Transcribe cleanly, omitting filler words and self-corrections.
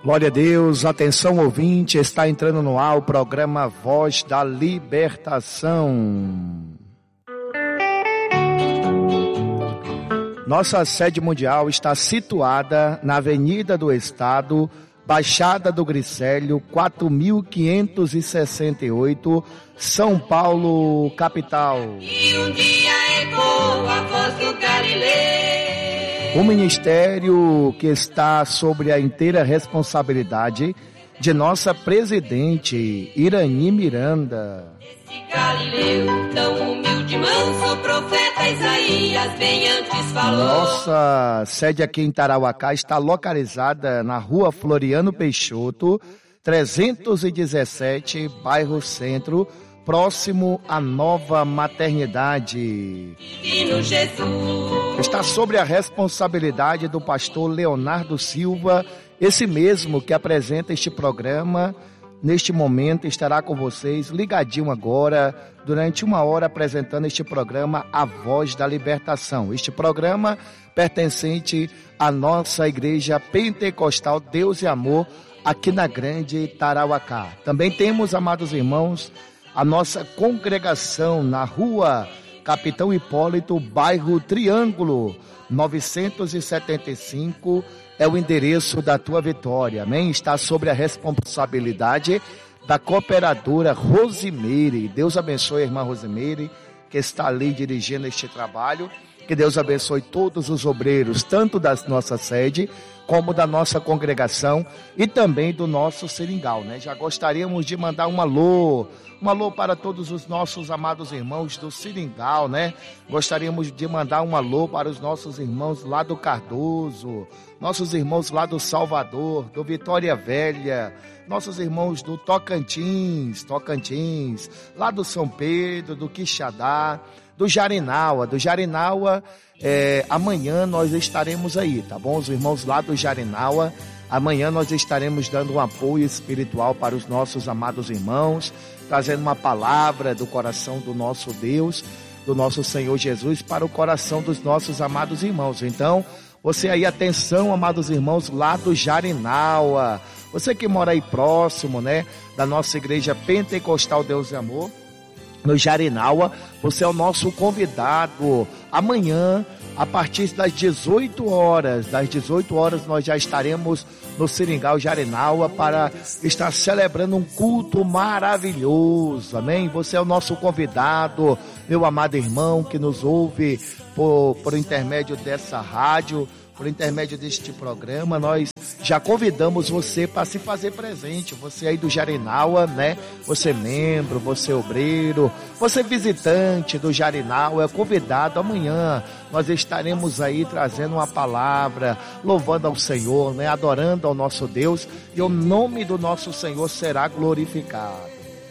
Glória a Deus, atenção ouvinte, está entrando no ar o programa Voz da Libertação. Nossa sede mundial está situada na Avenida do Estado, Baixada do Grisélio, 4568, São Paulo, capital. E um dia ecoou a voz do Galileu. O ministério que está sobre a inteira responsabilidade de nossa presidente, Irani Miranda. Esse Galileu, tão humilde, manso, profeta Isaías, bem antes falou. Nossa sede aqui em Tarauacá está localizada na Rua Floriano Peixoto, 317, bairro Centro, próximo à nova maternidade. Divino Jesus. Está sobre a responsabilidade do pastor Leonardo Silva, esse mesmo que apresenta este programa. Neste momento estará com vocês, ligadinho agora, durante 1 hora apresentando este programa, A Voz da Libertação. Este programa pertencente à nossa Igreja Pentecostal Deus e Amor, aqui na Grande Tarauacá. Também temos, amados irmãos, a nossa congregação na Rua Capitão Hipólito, bairro Triângulo, 975, é o endereço da tua vitória, amém? Está sobre a responsabilidade da cooperadora Rosimeire. Deus abençoe a irmã Rosimeire, que está ali dirigindo este trabalho. Que Deus abençoe todos os obreiros, tanto da nossa sede, como da nossa congregação e também do nosso seringal, né? Já gostaríamos de mandar um alô para todos os nossos amados irmãos do seringal, né? Gostaríamos de mandar um alô para os nossos irmãos lá do Cardoso, nossos irmãos lá do Salvador, do Vitória Velha, nossos irmãos do Tocantins, lá do São Pedro, do Quixadá, do Jarinaua. Amanhã nós estaremos aí, tá bom? Os irmãos lá do Jarinaua, amanhã nós estaremos dando um apoio espiritual para os nossos amados irmãos, trazendo uma palavra do coração do nosso Deus, do nosso Senhor Jesus, para o coração dos nossos amados irmãos. Então, você aí, atenção, amados irmãos, lá do Jarinaua, você que mora aí próximo, né, da nossa Igreja Pentecostal Deus e Amor, no Jarinaua, você é o nosso convidado. Amanhã, a partir das 18 horas, nós já estaremos no Seringal Jarinaua para estar celebrando um culto maravilhoso, amém? Você é o nosso convidado, meu amado irmão que nos ouve por intermédio dessa rádio, por intermédio deste programa. Nós já convidamos você para se fazer presente, você aí do Jarinaua, né? Você membro, você obreiro, você visitante do Jarinaua, é convidado. Amanhã nós estaremos aí trazendo uma palavra, louvando ao Senhor, né? Adorando ao nosso Deus, e o nome do nosso Senhor será glorificado.